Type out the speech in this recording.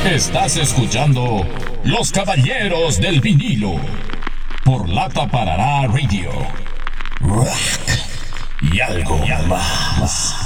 Estás escuchando Los Caballeros del Vinilo por Lata Parará Radio. Rock y algo más.